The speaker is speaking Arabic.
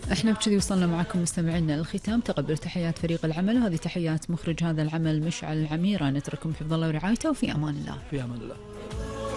احنا بكذي وصلنا معكم مستمعينا للختام. تقبل تحيات فريق العمل، وهذه تحيات مخرج هذا العمل مشعل العميرة. نترككم بحفظ الله ورعايته، وفي امان الله. في امان الله.